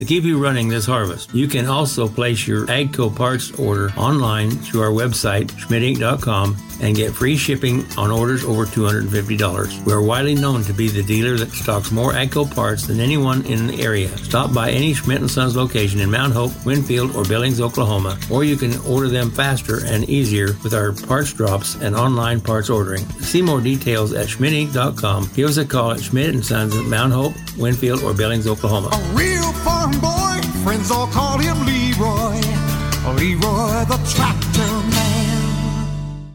to keep you running this harvest. You can also place your AGCO parts order online through our website, schmidtinc.com, and get free shipping on orders over $250. We are widely known to be the dealer that stocks more AGCO parts than anyone in the area. Stop by any Schmidt & Sons location in Mount Hope, Winfield, or Billings, Oklahoma, or you can order them faster and easier with our parts drops and online parts ordering. See more details at schmidtinc.com. Give us a call at Schmidt & Sons at Mount Hope, Winfield, or Billings, Oklahoma. A real farm boy, friends all call him Leroy. Leroy the tractor man.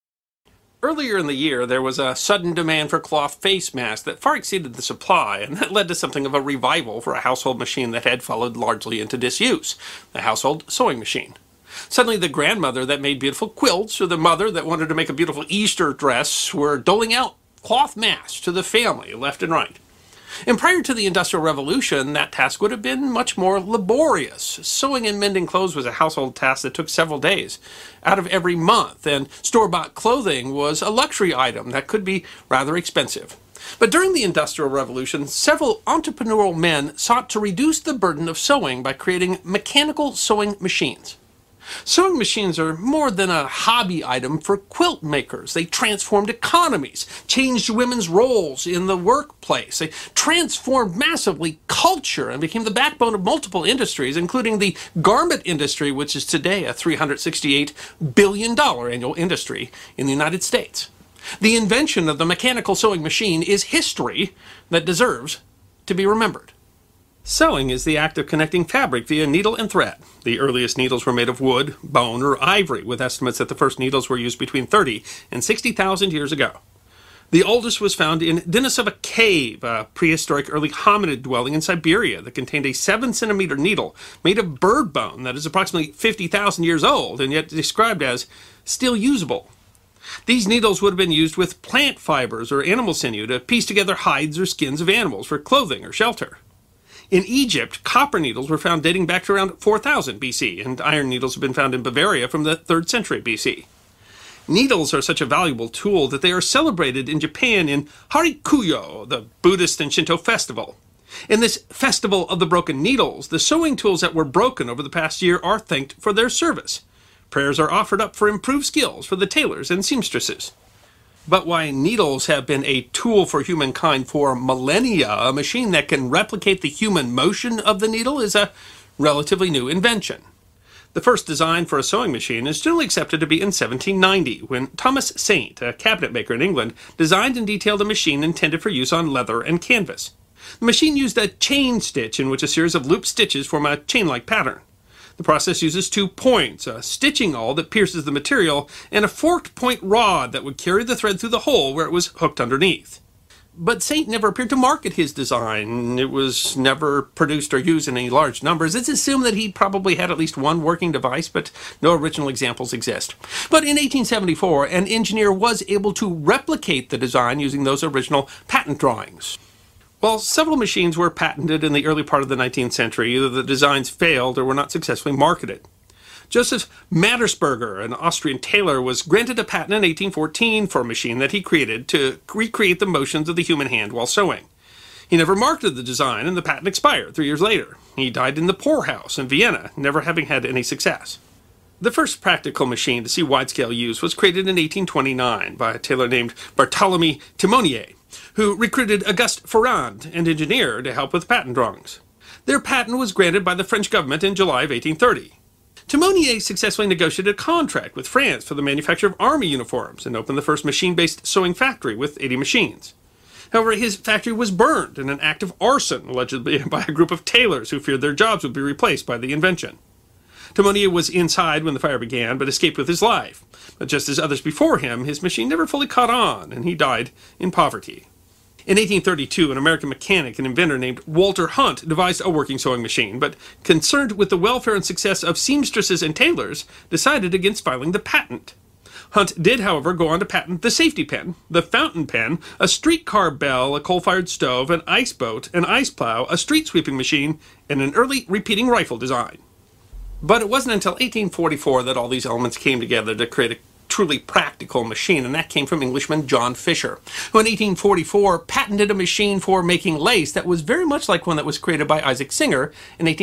Earlier in the year, there was a sudden demand for cloth face masks that far exceeded the supply, and that led to something of a revival for a household machine that had followed largely into disuse, the household sewing machine. Suddenly the grandmother that made beautiful quilts or the mother that wanted to make a beautiful Easter dress were doling out cloth masks to the family left and right. And prior to the Industrial Revolution, that task would have been much more laborious. Sewing and mending clothes was a household task that took several days out of every month, and store-bought clothing was a luxury item that could be rather expensive. But during the Industrial Revolution, several entrepreneurial men sought to reduce the burden of sewing by creating mechanical sewing machines. Sewing machines are more than a hobby item for quilt makers. They transformed economies, changed women's roles in the workplace. They transformed massively culture and became the backbone of multiple industries, including the garment industry, which is today a $368 billion annual industry in the United States. The invention of the mechanical sewing machine is history that deserves to be remembered. Sewing is the act of connecting fabric via needle and thread. The earliest needles were made of wood, bone, or ivory, with estimates that the first needles were used between 30 and 60,000 years ago. The oldest was found in Denisova Cave, a prehistoric early hominid dwelling in Siberia that contained a 7-centimeter needle made of bird bone that is approximately 50,000 years old and yet described as still usable. These needles would have been used with plant fibers or animal sinew to piece together hides or skins of animals for clothing or shelter. In Egypt, copper needles were found dating back to around 4000 BC, and iron needles have been found in Bavaria from the 3rd century BC. Needles are such a valuable tool that they are celebrated in Japan in Harikuyo, the Buddhist and Shinto festival. In this festival of the broken needles, the sewing tools that were broken over the past year are thanked for their service. Prayers are offered up for improved skills for the tailors and seamstresses. But why needles have been a tool for humankind for millennia, a machine that can replicate the human motion of the needle, is a relatively new invention. The first design for a sewing machine is generally accepted to be in 1790, when Thomas Saint, a cabinet maker in England, designed and detailed a machine intended for use on leather and canvas. The machine used a chain stitch in which a series of loop stitches form a chain-like pattern. The process uses 2 points, a stitching awl that pierces the material, and a forked point rod that would carry the thread through the hole where it was hooked underneath. But Saint never appeared to market his design. It was never produced or used in any large numbers. It's assumed that he probably had at least one working device, but no original examples exist. But in 1874, an engineer was able to replicate the design using those original patent drawings. While several machines were patented in the early part of the 19th century, either the designs failed or were not successfully marketed. Joseph Mattersberger, an Austrian tailor, was granted a patent in 1814 for a machine that he created to recreate the motions of the human hand while sewing. He never marketed the design, and the patent expired 3 years later. He died in the poorhouse in Vienna, never having had any success. The first practical machine to see wide-scale use was created in 1829 by a tailor named Barthélemy Timonier, who recruited Auguste Ferrand, an engineer, to help with patent drawings. Their patent was granted by the French government in July of 1830. Timonier successfully negotiated a contract with France for the manufacture of army uniforms and opened the first machine-based sewing factory with 80 machines. However, his factory was burned in an act of arson, allegedly by a group of tailors who feared their jobs would be replaced by the invention. Timonier was inside when the fire began, but escaped with his life. But just as others before him, his machine never fully caught on, and he died in poverty. In 1832, an American mechanic and inventor named Walter Hunt devised a working sewing machine, but concerned with the welfare and success of seamstresses and tailors, decided against filing the patent. Hunt did, however, go on to patent the safety pen, the fountain pen, a streetcar bell, a coal-fired stove, an ice boat, an ice plow, a street sweeping machine, and an early repeating rifle design. But it wasn't until 1844 that all these elements came together to create a truly practical machine, and that came from Englishman John Fisher, who in 1844 patented a machine for making lace that was very much like one that was created by Isaac Singer in